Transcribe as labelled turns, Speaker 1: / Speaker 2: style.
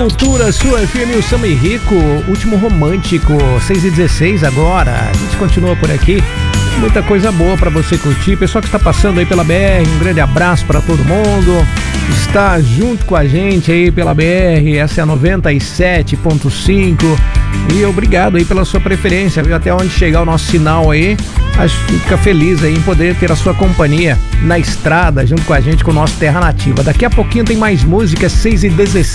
Speaker 1: Cultura, sua FM, o Samba e Rico, último romântico, 6h16 agora. A gente continua por aqui. Muita coisa boa pra você curtir. Pessoal que está passando aí pela BR, um grande abraço pra todo mundo. Está junto com a gente aí pela BR, essa é a 97.5. E obrigado aí pela sua preferência, viu? Até onde chegar o nosso sinal aí. A gente fica feliz aí em poder ter a sua companhia na estrada, junto com a gente, com o nosso Terra Nativa. Daqui a pouquinho tem mais música, 6h16.